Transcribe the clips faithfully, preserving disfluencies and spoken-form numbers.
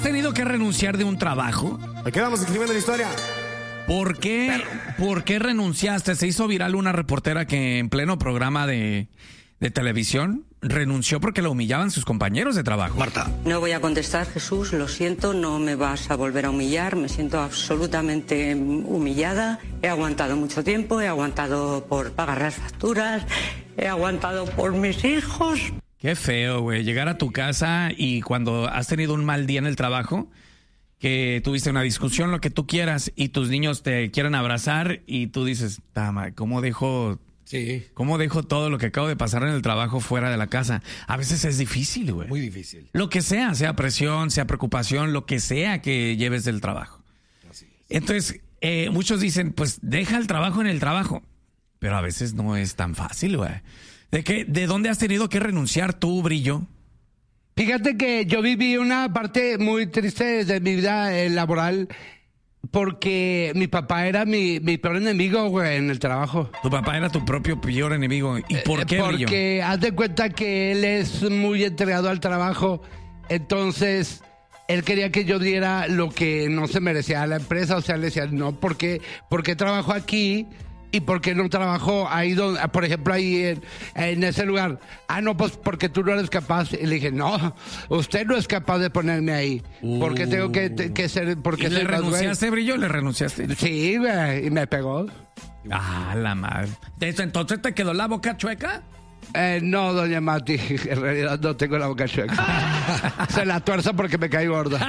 tenido que renunciar de un trabajo? Aquí vamos escribiendo la historia. ¿Por qué, ¿Por qué renunciaste? Se hizo viral una reportera que en pleno programa de, de televisión renunció porque la humillaban sus compañeros de trabajo. Marta. No voy a contestar, Jesús, lo siento, no me vas a volver a humillar, me siento absolutamente humillada. He aguantado mucho tiempo, he aguantado por pagar las facturas, he aguantado por mis hijos. Qué feo, güey, llegar a tu casa y cuando has tenido un mal día en el trabajo, que tuviste una discusión, lo que tú quieras, y tus niños te quieren abrazar y tú dices, tama, ¿cómo dejo, sí. ¿cómo dejo todo lo que acabo de pasar en el trabajo fuera de la casa? A veces es difícil, güey. Muy difícil. Lo que sea, sea presión, sea preocupación, lo que sea que lleves del trabajo. Así es. Entonces, eh, muchos dicen, pues deja el trabajo en el trabajo, pero a veces no es tan fácil, güey. ¿De qué, de dónde has tenido que renunciar tú, Brillo? Fíjate que yo viví una parte muy triste de mi vida eh, laboral porque mi papá era mi, mi peor enemigo, güey, en el trabajo. Tu papá era tu propio peor enemigo. ¿Y por qué, eh, Brillo? Porque haz de cuenta que él es muy entregado al trabajo, entonces él quería que yo diera lo que no se merecía a la empresa, o sea, le decía, no, ¿por qué, por qué trabajo aquí? ¿Y por qué no trabajo ahí, donde, por ejemplo, ahí en, en ese lugar? Ah, no, pues porque tú no eres capaz. Y le dije, no, usted no es capaz de ponerme ahí. Uh. Porque tengo que, que ser... Porque ¿Y le soy más güey. renunciaste, Brillo? ¿Le renunciaste? Sí, güey, y me pegó. Ah, la madre. ¿Desde entonces te quedó la boca chueca? Eh, no, doña Mati, en realidad no tengo la boca chueca. Se la tuerzo porque me caí gorda.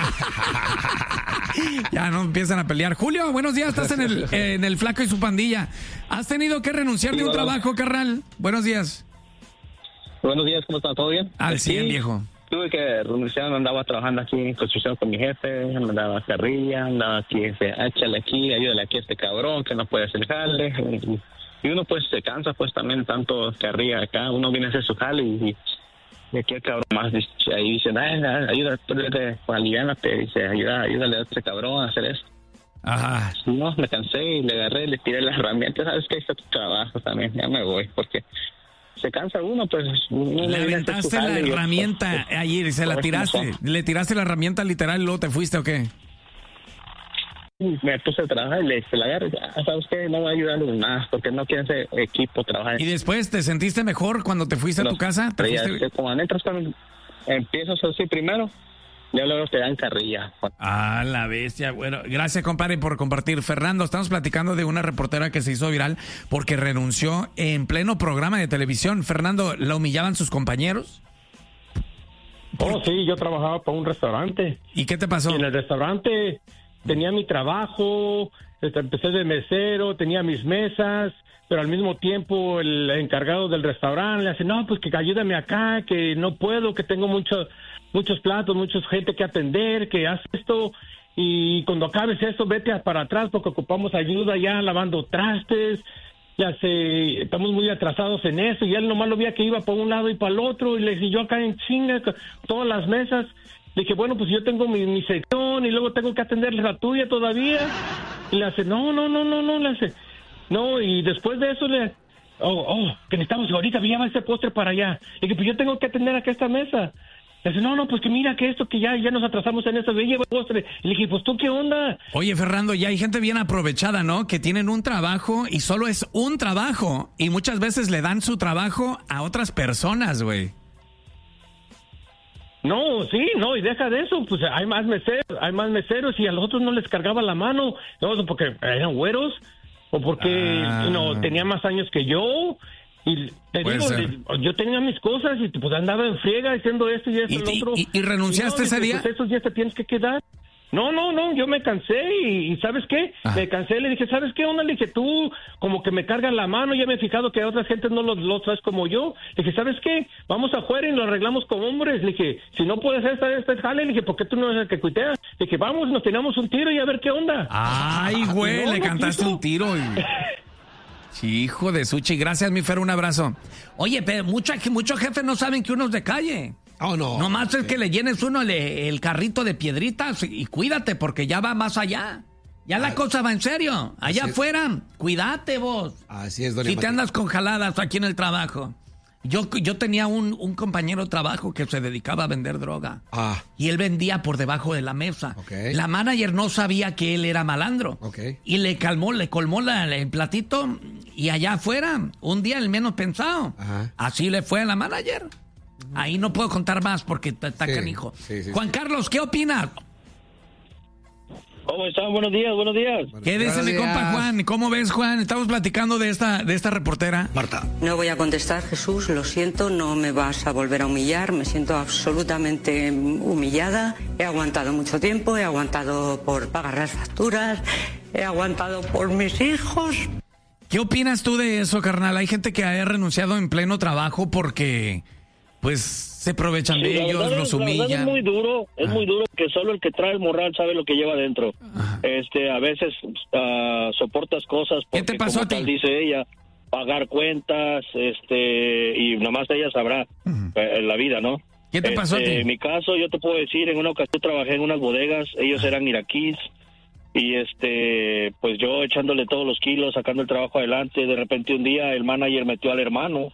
Ya no empiezan a pelear. Julio, buenos días, estás en el, en el Flaco y su pandilla. ¿Has tenido que renunciar Sí, de un hola. trabajo, carnal? Buenos días. Buenos días, ¿cómo está? ¿Todo bien? Al Sí, cien, viejo. Tuve que renunciar, andaba trabajando aquí en construcción con mi jefe, andaba carrilla, andaba aquí, este, échale aquí, ayúdale aquí a este cabrón que no puede hacer jale. Y, y uno pues se cansa pues también tanto carrilla acá, uno viene a hacer su jale y, y aquí el cabrón más dice, ahí dice, ay, ayuda, aliviánate, dice, ayuda, ayúdale a este cabrón a hacer esto. Ajá. No, me cansé y le agarré, le tiré las herramientas, sabes que ahí está tu trabajo también, ya me voy, porque se cansa uno, pues. Uno Le viene a hacer su aventaste la jale y- herramienta ayer, se la Pues, tiraste. ¿cómo son? Le tiraste la herramienta literal y luego te fuiste, ¿o qué? Me puse a trabajar y le dije, la agarré, ya, sabes que no voy a ayudarles más, porque no quieren ese equipo trabajar. ¿Y después te sentiste mejor cuando te fuiste a tu Los- casa? ¿Te pero ya, fuiste? este, como entras cuando empiezas así primero, ya luego te dan carrilla. Ah, la bestia. Bueno, gracias, compadre, por compartir. Fernando, estamos platicando de una reportera que se hizo viral porque renunció en pleno programa de televisión. Fernando, ¿la humillaban sus compañeros? Oh, sí, yo trabajaba para un restaurante. ¿Y qué te pasó? Y en el restaurante tenía mi trabajo, este, empecé de mesero, tenía mis mesas, pero al mismo tiempo el encargado del restaurante le hace, no, pues que ayúdame acá, que no puedo, que tengo muchos muchos platos, mucha gente que atender, que haz esto, y cuando acabes esto, vete a- para atrás porque ocupamos ayuda ya lavando trastes, ya sé, estamos muy atrasados en eso, y él nomás lo veía que iba para un lado y para el otro, y le dije, yo acá en chinga, con todas las mesas, le dije, bueno, pues yo tengo mi, mi sección, y luego tengo que atender la tuya todavía, y le hace, no, no, no, no, no, le hace, no, y después de eso le, oh, oh, que necesitamos ahorita, me llama ese postre para allá, le dije, pues yo tengo que atender acá esta mesa. Le dice, no, no, pues que mira que esto, que ya, ya nos atrasamos en esto, lleva el postre. Le dije, pues tú, ¿qué onda? Oye, Fernando, ya hay gente bien aprovechada, ¿no? Que tienen un trabajo y solo es un trabajo. Y muchas veces le dan su trabajo a otras personas, güey. No, sí, no, y deja de eso, pues hay más meseros, hay más meseros y a los otros no les cargaba la mano, no, porque eran güeros, o porque Ah. no tenían más años que yo, y te Puede digo, ser. le- yo tenía mis cosas y pues andaba en friega haciendo esto y esto ¿Y- y lo y- otro. y- y renunciaste no, ese dice, día? Pues esos días te tienes que quedar. No, no, no, yo me cansé y, y ¿sabes qué? Ah. Me cansé, le dije, ¿sabes qué onda? Le dije, tú como que me cargas la mano, ya me he fijado que a otras gente no lo, lo traes como yo. Le dije, ¿sabes qué? Vamos afuera y lo arreglamos como hombres. Le dije, si no puedes hacer esta, esta jale, le dije, ¿por qué tú no eres el que cuitea? Le dije, vamos, nos tiramos un tiro y a ver qué onda. Ay, güey, No, le no cantaste quiso. un tiro. y- Sí, hijo de Suchi. Gracias, mi Fer, un abrazo. Oye, pero mucha- muchos jefes no saben que uno es de calle. Oh, no. Nomás es que le llenes uno el, el carrito de piedritas y, y cuídate porque ya va más allá. Ya la cosa va en serio. Allá Así es. afuera, cuídate vos. Así es, doña Si te Mati. andas con jaladas aquí en el trabajo. Yo, yo tenía un, un compañero de trabajo que se dedicaba a vender droga. Ah. Y él vendía por debajo de la mesa. Okay. La manager no sabía que él era malandro. Okay. Y le calmó, le colmó la, el platito. Y allá afuera, un día el menos pensado. Ajá. Así le fue a la manager. Ahí no puedo contar más porque está Sí, canijo. sí, sí, Juan sí. Carlos, ¿qué opinas? ¿Cómo están? Buenos días, buenos días. ¿Qué dice buenos mi compa días. Juan? ¿Cómo ves, Juan? Estamos platicando de esta, de esta reportera. Marta. No voy a contestar, Jesús, lo siento, no me vas a volver a humillar, me siento absolutamente humillada. He aguantado mucho tiempo, he aguantado por pagar las facturas, he aguantado por mis hijos. ¿Qué opinas tú de eso, carnal? Hay gente que ha renunciado en pleno trabajo porque, pues, se aprovechan de Sí, la ellos, verdad los es- la verdad humillan. es muy duro, es Ah. muy duro que solo el que trae el morral sabe lo que lleva adentro. Este, a veces ah, soportas cosas ¿Qué porque, te pasó como a ti? tal dice ella, pagar cuentas, este, y nomás ella sabrá Ujú. eh, la vida, ¿no? ¿Qué te pasó a Este, ti? En mi caso, yo te puedo decir, en una ocasión trabajé en unas bodegas, ellos eran iraquíes, y este, pues yo echándole todos los kilos, sacando el trabajo adelante, de repente un día el manager metió al hermano,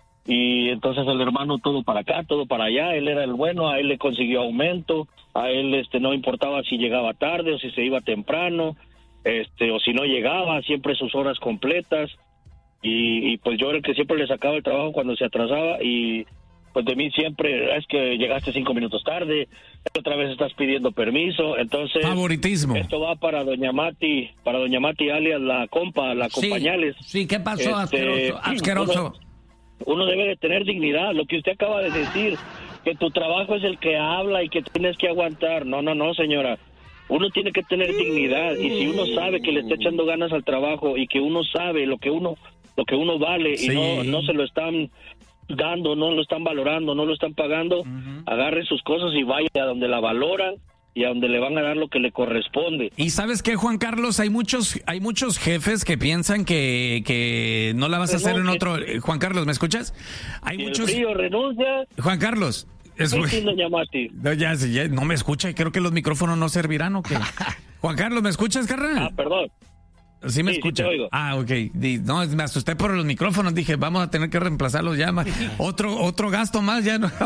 y entonces el hermano todo para acá, todo para allá, él era el bueno, a él le consiguió aumento, a él este no importaba si llegaba tarde o si se iba temprano, este o si no llegaba, siempre sus horas completas, y, y pues yo era el que siempre le sacaba el trabajo cuando se atrasaba, y pues de mí siempre es que llegaste cinco minutos tarde, otra vez estás pidiendo permiso, entonces Favoritismo. esto va para doña Mati, para doña Mati alias la compa, la Sí, compañales. sí, ¿qué pasó? Este, Asqueroso. Asqueroso. Uno debe de tener dignidad, lo que usted acaba de decir, que tu trabajo es el que habla y que tienes que aguantar. No, no, no, señora. Uno tiene que tener dignidad, y si uno sabe que le está echando ganas al trabajo y que uno sabe lo que uno lo que uno vale Sí. y no no se lo están dando, no lo están valorando, no lo están pagando, agarre sus cosas y vaya a donde la valoran y a donde le van a dar lo que le corresponde. Y ¿sabes qué, Juan Carlos? Hay muchos, hay muchos jefes que piensan que, que no la vas a Pues hacer no, en que- otro... eh, Juan Carlos, ¿me escuchas? Hay Si muchos... el frío renuncia, Juan Carlos. Es... sí, sí, doña Mati. No, ya, ya no me escucha y creo que los micrófonos no servirán o qué. Juan Carlos, ¿me escuchas, Ah, carnal? perdón. Sí me sí, sí escucha. te oigo. Ah, ok. Di- No, me asusté por los micrófonos. Dije, vamos a tener que reemplazarlos ya. ma- Otro, otro gasto más ya. No.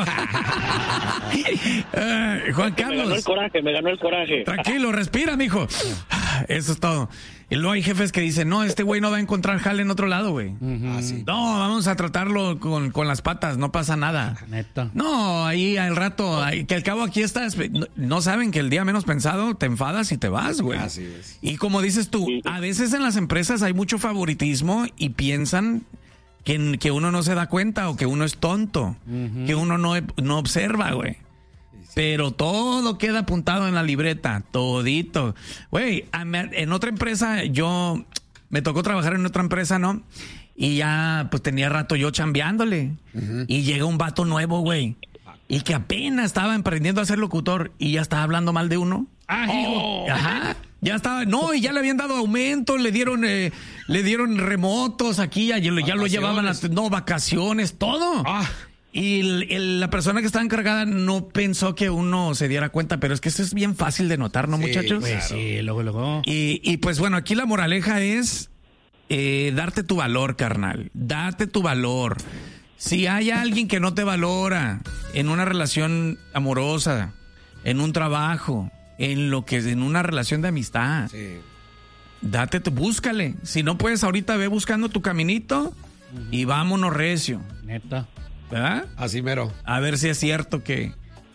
Eh, Juan Me ganó el Carlos, coraje, me ganó el coraje. tranquilo, respira, mijo. Eso es todo. Y luego hay jefes que dicen, no, este güey no va a encontrar jale en otro lado, güey. Ah, sí. No, vamos a tratarlo con, con las patas, no pasa nada. Neta. No, ahí al rato, ahí- que al cabo aquí estás, no, no saben que el día menos pensado te enfadas y te vas, güey. Así es. Y como dices tú, Sí. a veces en las empresas hay mucho favoritismo y piensan que, que uno no se da cuenta o que uno es tonto, que uno no, no observa, güey. Pero todo queda apuntado en la libreta, todito. Güey, a me- en otra empresa, yo me tocó trabajar en otra empresa, ¿no? Y ya, pues tenía rato yo chambeándole. Y llega un vato nuevo, güey. Y que apenas estaba emprendiendo a ser locutor y ya estaba hablando mal de uno. Ah, hijo. Ajá. Ya estaba, no, y ya le habían dado aumento, le dieron, eh, le dieron remotos aquí, ya, lo- ya lo llevaban a, no, vacaciones, todo. Ah. Y el- el- la persona que estaba encargada no pensó que uno se diera cuenta, pero es que eso es bien fácil de notar, ¿no, Sí, muchachos? pues, Pues sí, luego, luego. Y, y pues bueno, aquí la moraleja es eh, darte tu valor, carnal. Date tu valor. Si hay alguien que no te valora en una relación amorosa, en un trabajo, en lo que es en una relación de amistad, Sí. date tu, búscale. Si no puedes ahorita, ve buscando tu caminito y vámonos recio. Neta. ¿Verdad? Así mero. A ver si es cierto que,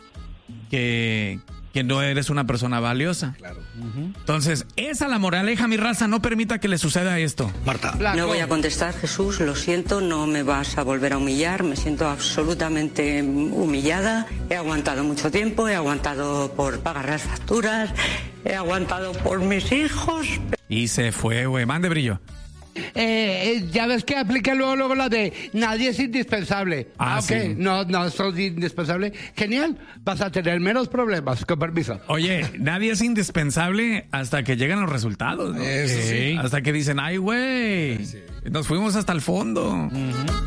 que, que no eres una persona valiosa. Claro. Entonces, esa es la moraleja, mi raza. No permita que le suceda esto. Marta. No voy a contestar, Jesús, lo siento, no me vas a volver a humillar, me siento absolutamente humillada. He aguantado mucho tiempo, he aguantado por pagar las facturas, he aguantado por mis hijos. Y se fue, güey. Mande brillo. Eh, eh, ya ves que aplica luego, luego la de nadie es indispensable. Ah, ok, sí. no, no sos indispensable. Genial, vas a tener menos problemas, con permiso. Oye, nadie es indispensable hasta que llegan los resultados, ¿no? Eso sí. Hasta que dicen, ay, güey, nos fuimos hasta el fondo.